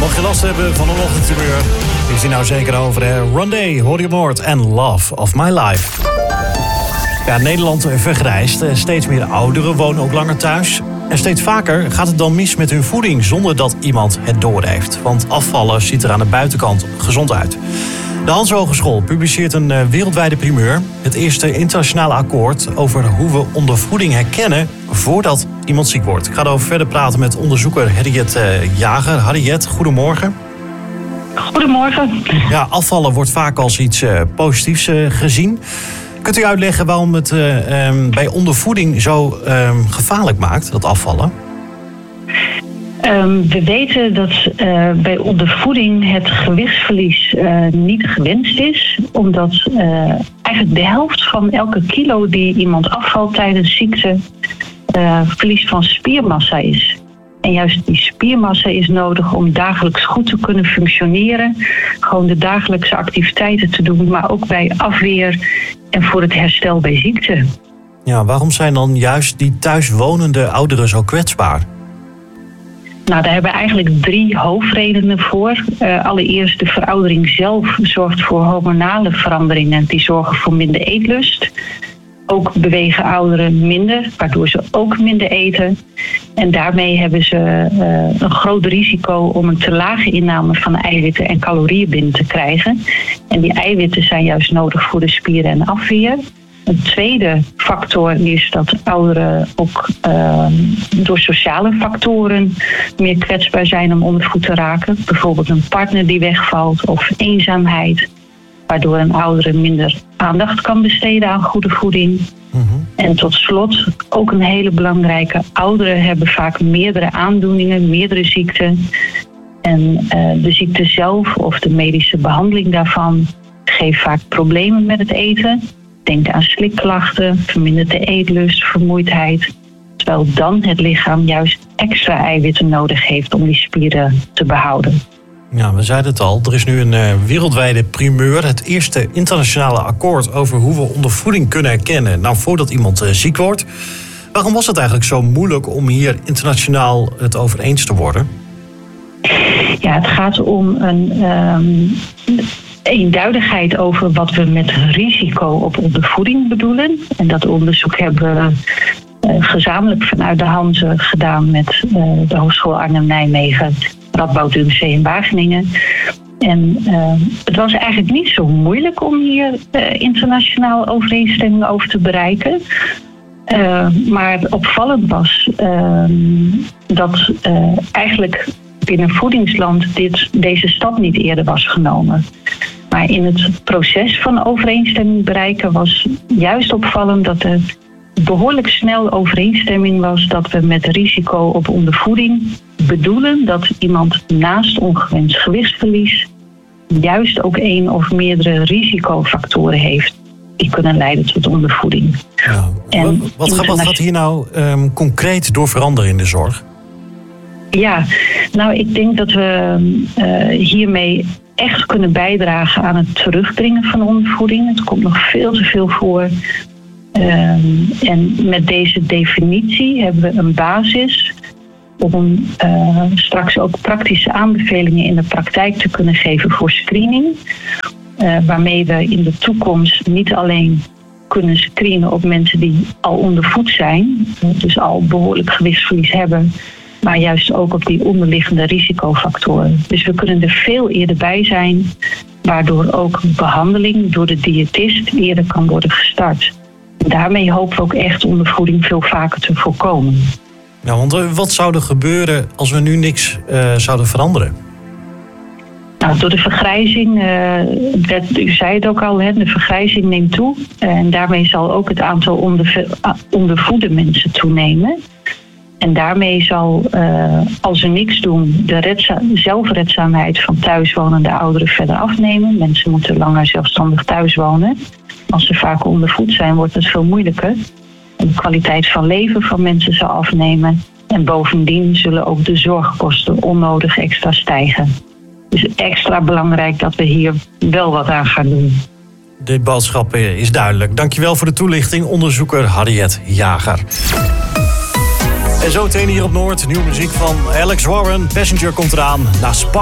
Mocht je last hebben van een ochtendtumeur, is die nou zeker over, hè? Rondé, hoor je op Noord en Love of My Life. Ja, Nederland vergrijst. Steeds meer ouderen wonen ook langer thuis. En steeds vaker gaat het dan mis met hun voeding zonder dat iemand het doorheeft. Want afvallen ziet er aan de buitenkant gezond uit. De Hans Hogeschool publiceert een wereldwijde primeur. Het eerste internationale akkoord over hoe we ondervoeding herkennen voordat iemand ziek wordt. Ik ga erover verder praten met onderzoeker Harriet Jager. Harriet, goedemorgen. Goedemorgen. Ja, afvallen wordt vaak als iets positiefs gezien. Kunt u uitleggen waarom het bij ondervoeding zo gevaarlijk maakt, dat afvallen? We weten dat bij ondervoeding het gewichtsverlies niet gewenst is. Omdat eigenlijk de helft van elke kilo die iemand afvalt tijdens ziekte verlies van spiermassa is. En juist die spiermassa is nodig om dagelijks goed te kunnen functioneren. Gewoon de dagelijkse activiteiten te doen, maar ook bij afweer en voor het herstel bij ziekte. Ja, waarom zijn dan juist die thuiswonende ouderen zo kwetsbaar? Nou, daar hebben we eigenlijk 3 hoofdredenen voor. Allereerst de veroudering zelf zorgt voor hormonale veranderingen. Die zorgen voor minder eetlust. Ook bewegen ouderen minder, waardoor ze ook minder eten. En daarmee hebben ze een groot risico om een te lage inname van eiwitten en calorieën binnen te krijgen. En die eiwitten zijn juist nodig voor de spieren en afweer. Een tweede factor is dat ouderen ook door sociale factoren meer kwetsbaar zijn om ondervoed te raken. Bijvoorbeeld een partner die wegvalt of eenzaamheid, waardoor een oudere minder aandacht kan besteden aan goede voeding. Mm-hmm. En tot slot, ook een hele belangrijke, ouderen hebben vaak meerdere aandoeningen, meerdere ziekten. En de ziekte zelf of de medische behandeling daarvan geeft vaak problemen met het eten. Denk aan slikklachten, verminderde eetlust, vermoeidheid. Terwijl dan het lichaam juist extra eiwitten nodig heeft om die spieren te behouden. Ja, we zeiden het al. Er is nu een wereldwijde primeur. Het eerste internationale akkoord over hoe we ondervoeding kunnen herkennen. Nou, voordat iemand ziek wordt. Waarom was het eigenlijk zo moeilijk om hier internationaal het over eens te worden? Ja, het gaat om een eenduidigheid over wat we met risico op ondervoeding bedoelen. En dat onderzoek hebben we gezamenlijk vanuit de Hanze gedaan met de Hogeschool Arnhem-Nijmegen, Radboud UMC in Wageningen. En het was eigenlijk niet zo moeilijk om hier internationaal overeenstemming over te bereiken. Maar opvallend was dat eigenlijk binnen voedingsland deze stap niet eerder was genomen. Maar in het proces van overeenstemming bereiken was juist opvallend dat er behoorlijk snel overeenstemming was dat we met risico op ondervoeding bedoelen dat iemand naast ongewenst gewichtsverlies juist ook 1 of meerdere risicofactoren heeft die kunnen leiden tot ondervoeding. Ja. Wat gaat hier nou concreet door veranderen in de zorg? Ja, nou ik denk dat we hiermee echt kunnen bijdragen aan het terugdringen van ondervoeding. Het komt nog veel te veel voor. En met deze definitie hebben we een basis om straks ook praktische aanbevelingen in de praktijk te kunnen geven voor screening. Waarmee we in de toekomst niet alleen kunnen screenen op mensen die al ondervoed zijn, dus al behoorlijk gewichtsverlies hebben, maar juist ook op die onderliggende risicofactoren. Dus we kunnen er veel eerder bij zijn, waardoor ook behandeling door de diëtist eerder kan worden gestart. Daarmee hopen we ook echt ondervoeding veel vaker te voorkomen. Ja, want wat zou er gebeuren als we nu niks zouden veranderen? Nou, door de vergrijzing, u zei het ook al, de vergrijzing neemt toe. En daarmee zal ook het aantal ondervoede mensen toenemen. En daarmee zal, als we niks doen, de zelfredzaamheid van thuiswonende ouderen verder afnemen. Mensen moeten langer zelfstandig thuis wonen. Als ze vaak ondervoed zijn, wordt het veel moeilijker. De kwaliteit van leven van mensen zal afnemen. En bovendien zullen ook de zorgkosten onnodig extra stijgen. Dus extra belangrijk dat we hier wel wat aan gaan doen. De boodschap is duidelijk. Dankjewel voor de toelichting, onderzoeker Harriet Jager. En zo meteen hier op Noord, nieuwe muziek van Alex Warren. Passenger komt eraan. Na